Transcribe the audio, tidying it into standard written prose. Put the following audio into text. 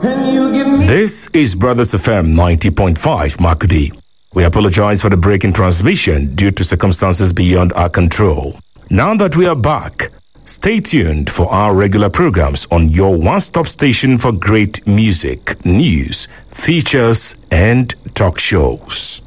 This is Brothers FM 90.5 Makudi. We apologize for the break in transmission due to circumstances beyond our control. Now that we are back, stay tuned for our regular programs on your one-stop station for great music, news, features, and talk shows.